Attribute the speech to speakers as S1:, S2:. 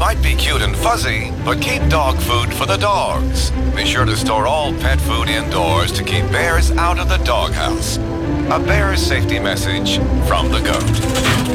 S1: might be cute and fuzzy, but keep dog food for the dogs. Be sure to store all pet food indoors to keep bears out of the doghouse. A bear safety message from the GOAT.